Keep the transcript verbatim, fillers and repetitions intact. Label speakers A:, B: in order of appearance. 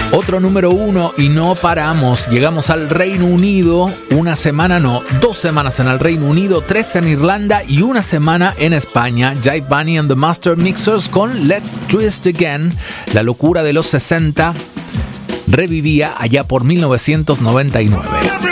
A: Otro número uno y no paramos. Llegamos al Reino Unido. Una semana, no, dos semanas en el Reino Unido, tres en Irlanda y una semana en España. Jive Bunny and the Master Mixers con Let's Twist Again. La locura de los sesenta revivía allá por mil novecientos noventa y nueve.